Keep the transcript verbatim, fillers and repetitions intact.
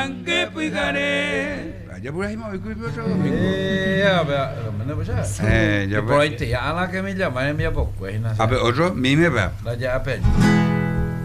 que pigare. Ya por ahí me voy a Eh, ya, pero ya. Eh, ya por ahí te ya la que me llama en mi poco, es A ver, otro, mime va. La ya, pero